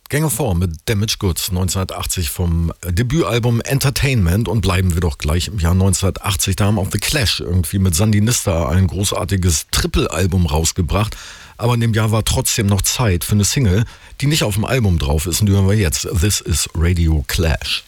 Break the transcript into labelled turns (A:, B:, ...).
A: Gang of Four mit Damage Goods 1980 vom Debütalbum Entertainment, und bleiben wir doch gleich im Jahr 1980. Da haben auch The Clash irgendwie mit Sandinista ein großartiges Triple-Album rausgebracht. Aber in dem Jahr war trotzdem noch Zeit für eine Single, die nicht auf dem Album drauf ist, und die hören wir jetzt. This is Radio Clash.